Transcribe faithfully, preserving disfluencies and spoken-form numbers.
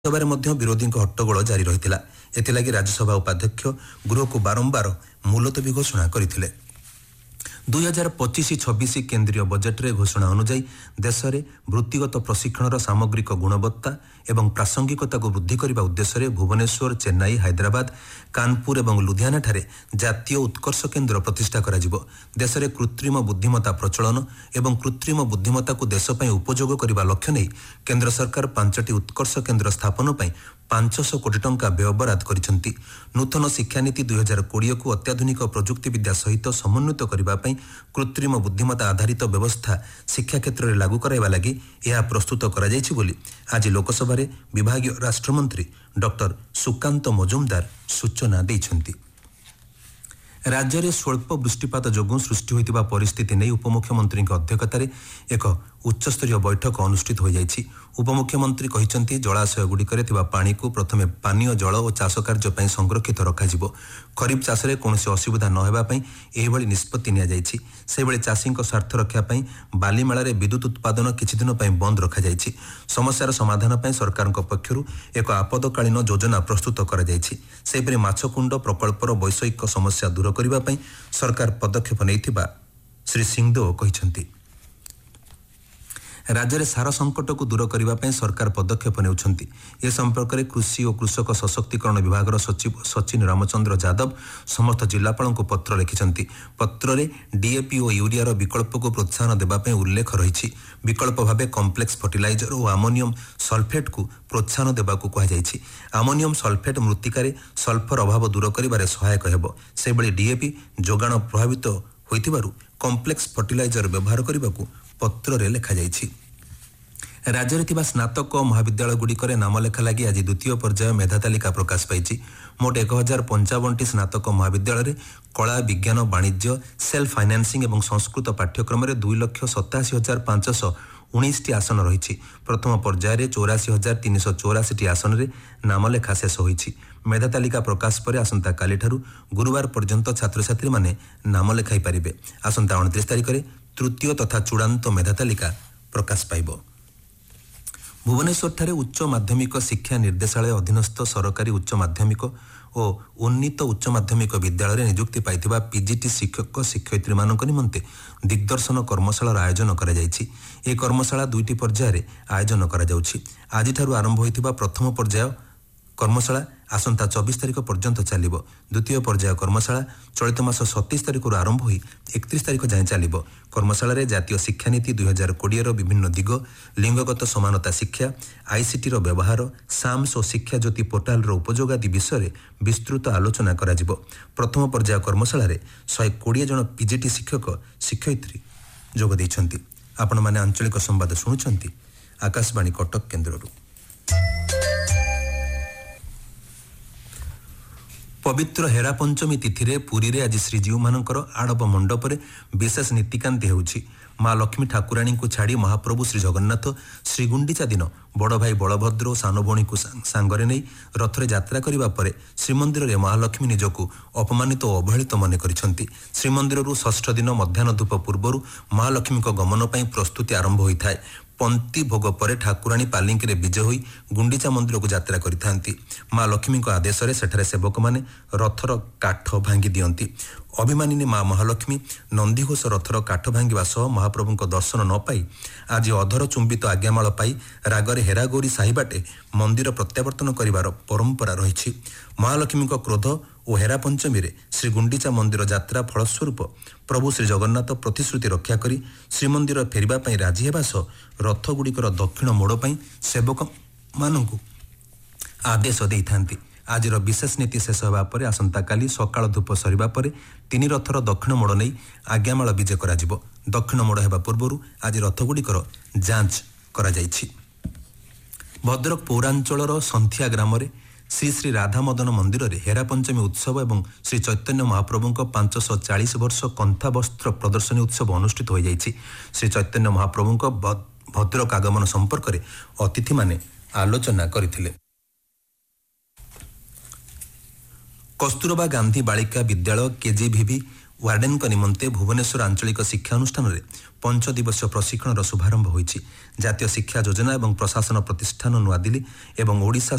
सभारे मध्य विरोधी हट्टगोल जारी रही एथिलागि राज्यसभा उपाध्यक्ष गृह को बारंबार मुलतवी घोषणा करथिले। दुई हजार पचिश छब्बीस केन्द्रीय बजेट रे घोषणा अनुसार देश में वृत्तिगत प्रशिक्षण सामग्रिक गुणवत्ता एवं प्रासंगिकता को वृद्धि करने उद्देश्य भुवनेश्वर, चेन्नई, हैदराबाद, कानपुर एवं लुधियाना ठारे जातीय उत्कर्ष केन्द्र प्रतिष्ठा करा जिवो। देश में कृत्रिम बुद्धिमत्ता प्रचलन एवं कृत्रिम बुद्धिमत्ता को देश पर उपयोग करने लक्ष्य नहीं केन्द्र सरकार पांचटी उत्कर्ष केन्द्र स्थापन पर पांच सौ कोटी टंका व्यय बराद करिसेंती। नूतन शिक्षानीति दुई हजार कोड़े को अत्याधुनिक प्रजुक्ति विद्या सहित समन्वित करने कृत्रिम बुद्धिमत्ता आधारित व्यवस्था शिक्षा क्षेत्र में लागू कराइबा लगी यह प्रस्तुत करा जायछि बोली आज लोकसभा रे विभागीय राष्ट्रमंत्री डॉक्टर सुकांत मजुमदार सूचना दैछंती। राज्य में स्वल्प वृष्टिपात जोगुं सृष्टि होइतिबा परिस्थिति नहीं उपमुख्यमंत्री अध्यक्षतार एक उच्चस्तरीय बैठक अनुष्ठित हो जाइछि। उपमुख्यमंत्री कहिसेंती जलाशय गुड़िकरे थिबा पानी को प्रथमे पानीय जल और चाष कार्य पई संरक्षित रखाजिबो। खरीफ चाष रे कोनोसी असुविधा न हेबा पई एही भली निष्पत्ति निया जाइछि। से बेले चाषीक स्वार्थ रक्षा पई बालीमेला रे विद्युत उत्पादन किछि दिन पई बंद रखा जाइछि। समस्यार समाधान पई सरकारक पक्षरु एक आपदकालीन योजना प्रस्तुत करा जाइछि। सेपरि माछकुंड प्रकल्पर वैषयिक समस्या दूर करबा पई सरकार पदक्षेप नैथिबा श्री सिंहदेव कहिसेंती। राज्य में सार संकट को दूर करने सरकार पदक्षेप नेउछंती। ए संपर्क में कृषि और कृषक सशक्तिकरण विभाग सचिव सचिन रामचंद्र यादव समस्त जिलापाल को पत्र लिखिंट। पत्र में डीएपी और यूरिया विकल्प को प्रोत्साहन देवाई उल्लेख रही। विकल्प भाव कम्प्लेक्स फर्टिलाइजर और आमोनियम सल्फेट को प्रोत्साहन देवा कहुଯାଇଛି। आमोनियम सल्फेट मृत्तिकार सल्फर अभाव दूर कर सहायक हेब। से बेले डीएपी जोगाण प्रभावित होइतिबारु कम्प्लेक्स फर्टिलाइजर व्यवहार करने को पत्र रे लिखा जाइछि। राज्य में थिबा स्नातक महाविद्यालय गुड़िकर नामलेखा लगी आज द्वितीय पर्याय मेधा तालिका प्रकाश पाई। मोट एक हजार पंचावन टी स्नातक महाविद्यालय रे कला, विज्ञान, वाणिज्य, सेल्फ फाइनान्सिंग और संस्कृत पाठ्यक्रम में दुई लक्ष सताशी हजार पांचश उन्नीस टी आसन रही। प्रथम पर्यायर चौराशी हजार तीन सौ चौराशी टी आसन में नामलेखा शेष होईछि। मेधा तालिका प्रकाश पर आसंता काली ठारू गुरुवार पर्यंत छात्र छात्री माने नाम लेखाई पारिबे। आसंता उनतीस तारिख रे तृतीय तथा चूड़ांत मेधा तालिका प्रकाश पाइब। भुवनेश्वर ठारे उच्च माध्यमिक शिक्षा निर्देशालय अधीनस्थ सरकारी उच्च माध्यमिक और उन्नीत उच्च माध्यमिक विद्यालय नियुक्ति पाइथिबा पीजीटी शिक्षक शिक्षयित्री मानक निमंते दिग्दर्शन कर्मशालार आयोजन करा जायछि। ए कर्मशाला दुईटी पर्यायर आयोजन करा जाउछि। आज ठारू आरंभ होइथिबा प्रथम पर्याय कर्मशाला आसंता चौबीस तारिख पर्यंत चलिब। द्वितीय पर्याय कर्मशाला चलित मास सत्तीस तारिख आरंभ होई एकतीस तारिख जाए चलिब। कर्मशाला रे जातीय शिक्षानीति दुई हजार कोड़े विभिन्न दिग, लिंगगत समानता शिक्षा, आईसीटी रो व्यवहार, साम्स और शिक्षा ज्योति पोर्टाल रो उपयोग आदि विषय विस्तृत आलोचना करा जिवो। प्रथम पर्याय कर्मशाला रे शहे कोड़े जन पीजीटी शिक्षक शिक्षयित्री जोग दैछंती। आपण माने आंचलिक संवाद शुणुछंती आकाशवाणी कटक केन्द्ररू। पवित्र हेरा पंचमी तिथि रे पुरी रे आज श्रीजीव मानकर आड़प मंडप रे विशेष नीतिकांति हेउछि। माँ लक्ष्मी ठाकुराणी को छाड़ी महाप्रभु श्री जगन्नाथ श्रीगुंडीचा दिन बड़ भाई बलभद्र और सान भौणी को सांगरे नहीं रथरे यात्रा करिबा परे श्रीमंदिर रे महालक्ष्मी निजकू अपमानित और अवहेलित मन करिसेंती। श्रीमंदिर षष्ठ दिन मध्याह्न धूप पूर्व महालक्ष्मी को गमन पई प्रस्तुति आरंभ होइथाय। पंक्ति भोग पर ठाकुराणी पालिंकी रे विजय होई गुंडीचा मंदिर को यात्रा करिथांती। माँ लक्ष्मी को आदेश रे सेठारे सेवक माने रथर काठ भांगी दियंती। अभिमानिनी माँ महालक्ष्मी नंदीघोष रथर काठ भांगिबा सह महाप्रभु को दर्शन न पाई आज अधर चुंबित आज्ञामाल पाई रागरे हेरागौरी साही बाटे मंदिर प्रत्यावर्तन करिवार परंपरा रही। महालक्ष्मी को क्रोध और हेरा पंचमी रे श्री गुंडीचा मंदिर यात्रा फलस्वरूप प्रभु श्री जगन्नाथ प्रतिश्रुति रक्षा करी श्रीमंदिर फेरिबा पई राजी हेबा सह रथ गुड़िकर दक्षिण मोड़ पई सेवक मानकु आदेश देइथांती। आज विशेष नीति शेष होगा पर आसंता काली सकाळ धूप सरिबा परे तीन रथर दक्षिण मोड़ नहीं आज्ञामाल विजय करा जिवो। दक्षिण मोड़ हेबा पूर्वरु आज रथ गुड़िकर जांच करा जायछि। भद्रक पौरांचलर संथिया ग्राम रे श्री श्री राधा मदन मंदिर रे हेरा पंचमी उत्सव एवं श्री चैतन्य महाप्रभु पांच सौ चालीस वर्ष कंथा वस्त्र प्रदर्शनी उत्सव अनुष्ठित हो जायछि। श्री चैतन्य महाप्रभु भद्रक आगमन संपर्क में अतिथि माने आलोचना करथिले। कस्तूरबा गांधी बालिका विद्यालय केजीभिवी वार्डेन निमंते भुवनेश्वर आंचलिक शिक्षा अनुष्ठान में पंच दिवसीय प्रशिक्षण शुभारंभ होइछि। जातीय शिक्षा योजना एवं प्रशासन प्रतिष्ठान नुआदिल्ली एवं ओडिशा